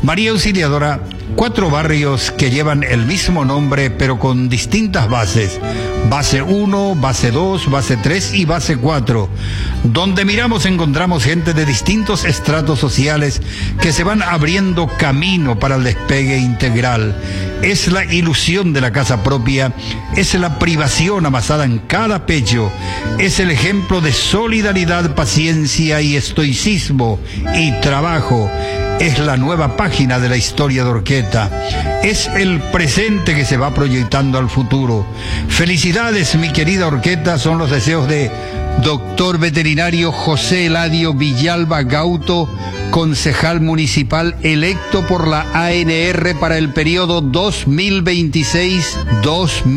María Auxiliadora, 4 barrios que llevan el mismo nombre pero con distintas bases. Base 1, base 2, base 3 y base 4. Donde miramos encontramos gente de distintos estratos sociales que se van abriendo camino para el despegue integral. Es la ilusión de la casa propia, es la privación amasada en cada pecho, es el ejemplo de solidaridad, paciencia y estoicismo y trabajo. Es la nueva página de la historia de Orqueta. Es el presente que se va proyectando al futuro. Felicidades, mi querida Orqueta, son los deseos de doctor veterinario José Eladio Villalba Gauto, concejal municipal electo por la ANR para el periodo 2026-2030.